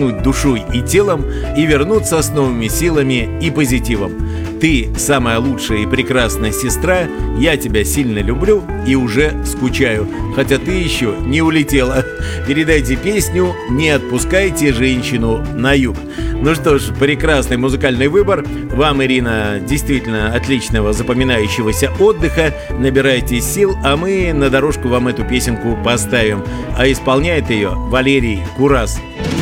отдохнуть душой и телом и вернуться с новыми силами и позитивом. Ты самая лучшая и прекрасная сестра, я тебя сильно люблю и уже скучаю, хотя ты еще не улетела. Передайте песню «Не отпускайте женщину на юг». Ну что ж, прекрасный музыкальный выбор. Вам, Ирина, действительно отличного запоминающегося отдыха. Набирайтесь сил, а мы на дорожку вам эту песенку поставим. А исполняет ее Валерий Курас.